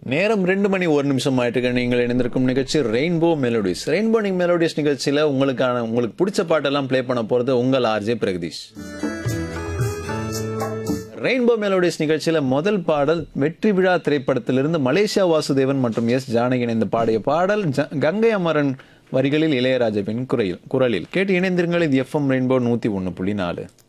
நேரம் 2 மணி 1 நிமிஷம் ஆயிட்டு நீங்கள் இணைந்திருக்கும் நிகழ்ச்சி ரெயின்போ மெலோடிஸ். ரெயின்போ மெலோடிஸ் நிகழ்ச்சியில் உங்களுக்கு பிடிச்ச பாட்டெல்லாம் ப்ளே பண்ண போகிறது உங்கள் ஆர்ஜே பிரகதீஷ். ரெயின்போ மெலோடிஸ் நிகழ்ச்சியில் முதல் பாடல் வெற்றி விழா திரைப்படத்திலிருந்து மலேசியா வாசுதேவன் மற்றும் எஸ் ஜானகி இணைந்து பாடிய பாடல் கங்கை அமரன் வரிகளில் இளையராஜாவின் குரலில் கேட்டு இணைந்திருங்கள். இது எஃப்எம் ரெயின்போ 101.4.